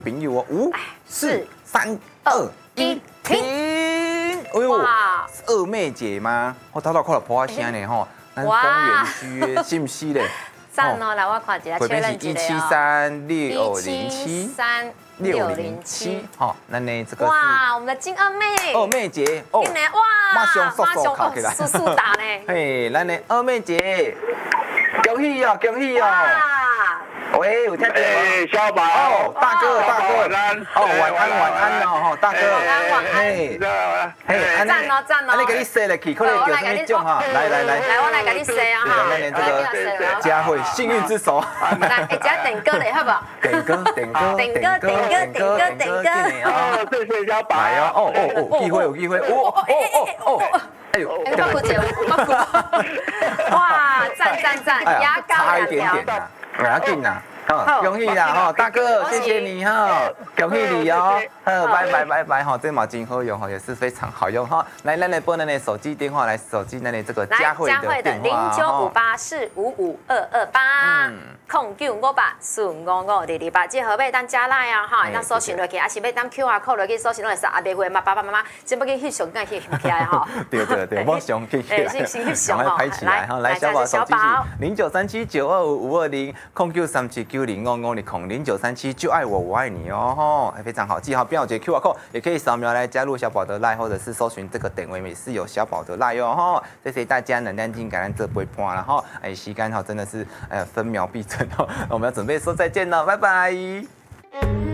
朋友哦，5、4、3、2、1，停！哎呦，是二妹姐吗？我头看到破下声呢吼，咱丰原区的是不是嘞？ 赞哦，来我看一下，确认一下哦。 1736607， 好，那呢这个哇，我们的金二妹， 二妹姐哦， 哇， 马上卡起来， 速速打呢。 嘿，咱的二妹姐，恭喜哦，恭喜哦！喂，有听到吗？ 小宝， 哦，大哥， 晚安， 哦，晚安哦，大哥， 晚安， 嘿， 赞哦， 你给你塞了去，可能叫什么奖哈？来， 我来给你塞啊哈！ 咱的这个佳慧幸运之手， 来，一家点歌嘞，好不好？ 点歌， 哦，谢谢小宝哦，有机会，哎呦， 哇，赞，牙膏差一点点呐，不要紧呐。恭喜啦哈，大哥，谢谢你哈，恭喜你哦，拜哈，这毛巾好用哈，也是非常好用哈。来，咱来拨咱的手机电话，来手机咱的这个佳慧的 0958455228，0958455228，这号码当加来啊哈，当搜寻落去，还是要当 QR code 落去搜寻落去，阿伯会嘛，爸爸妈妈，先不给翕相，赶紧翕起来哈。 对，我相翕起来， 先翕相拍起来哈。来，小宝手机是0937925520，0937905020，就爱我爱你哦吼，非常好，记好标记 QR code， 也可以扫描来加入小宝的 LINE， 或者是搜寻这个点位也是有小宝的 LINE 哦吼，谢谢大家能量进感恩这杯盘了哈，时间哈真的是分秒必争哦，我们要准备说再见了，拜拜。